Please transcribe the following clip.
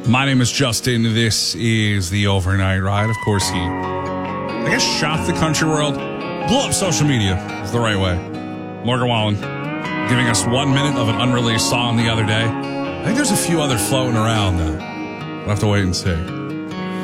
My name is Justin. This is the Overnight Ride. Of course, he, I guess, shocked the country world. Blew up social media is the right way. Morgan Wallen giving us 1 minute of an unreleased song the other day. I think there's a few others floating around, though. We'll have to wait and see.